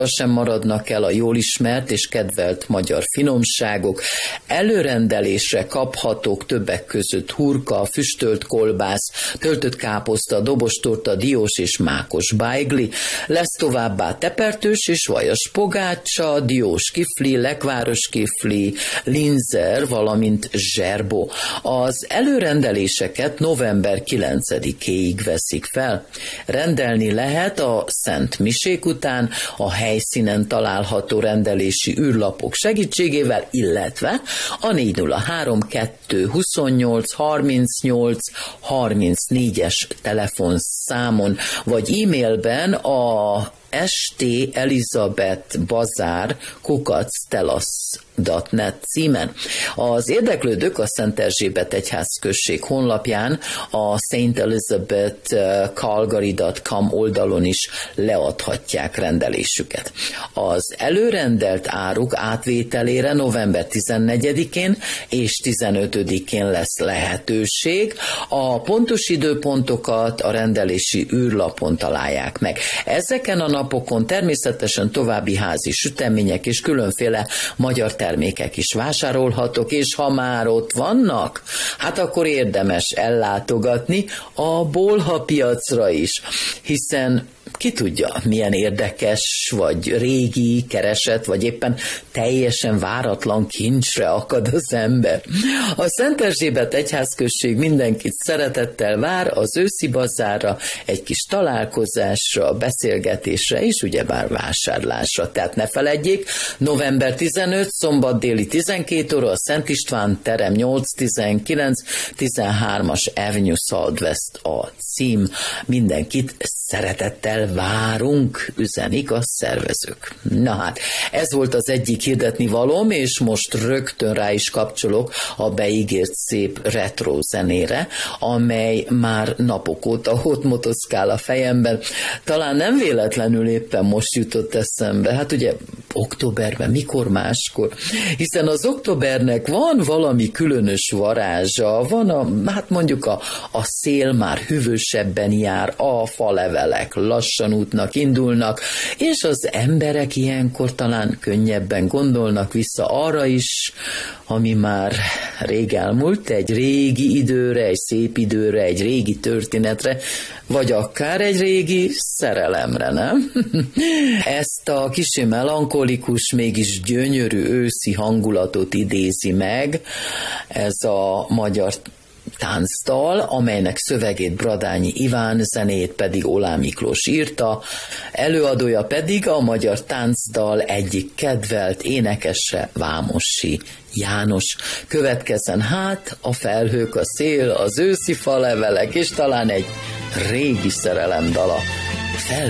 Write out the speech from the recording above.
sem maradnak el a jól ismert és kedvelt magyar finomságok. Előrendelésre kaphatók többek között hurka, füstölt kolbász, töltött káposzta, dobostorta, diós és mákos bájgli. Lesz továbbá tepertős és vajas pogácsa, diós kifli, lekváros kifli, linzer, valamint zserbó. Az előrendeléseket november 9-éig veszik fel. Rendelni lehet a Szent Misék után a helyszínen található rendelési űrlapok segítségével, illetve a 403 228 38 34-es telefonszámon, vagy e-mailben a stelizabethbazár@telasz.net címen. Az érdeklődők a Szent Erzsébet egyházközség honlapján a stelizabethcalgary.com oldalon is leadhatják rendelésüket. Az előrendelt áruk átvételére november 14-én és 15-én lesz lehetőség. A pontos időpontokat a rendelési űrlapon találják meg. Ezeken a napokon természetesen további házi sütemények és különféle magyar termékek is vásárolhatok, és ha már ott vannak, hát akkor érdemes ellátogatni a Bolha piacra is, hiszen ki tudja, milyen érdekes, vagy régi keresett, vagy éppen teljesen váratlan kincsre akad az ember. A Szent Erzsébet egyházközség mindenkit szeretettel vár az őszi bazárra, egy kis találkozásra, beszélgetésre, és ugyebár vásárlásra. Tehát ne feledjék, november 15, szombat déli 12 óra, a Szent István terem 819 13-as Avenue Southwest a cím. Mindenkit szeretettel várunk, üzenik a szervezők. Na hát, ez volt az egyik hirdetni valóm, és most rögtön rá is kapcsolok a beígért szép retro zenére, amely már napok óta ott motoszkál a fejemben. Talán nem véletlenül éppen most jutott eszembe, hát ugye októberben, mikor máskor, hiszen az októbernek van valami különös varázsa, van hát mondjuk a szél már hűvösebben jár, a falevelek lassan útnak indulnak, és az emberek ilyenkor talán könnyebben gondolnak vissza arra is, ami már rég elmúlt, egy régi időre, egy szép időre, egy régi történetre, vagy akár egy régi szerelemre, nem? Ezt a kicsi melankolikus, mégis gyönyörű őszi hangulatot idézi meg ez a magyar táncdal, amelynek szövegét Bradányi Iván, zenét pedig Olá Miklós írta, előadója pedig a magyar táncdal egyik kedvelt énekese, Vámosi János. Következzen hát a felhők, a szél, az őszi falevelek, és talán egy régi szerelem dala.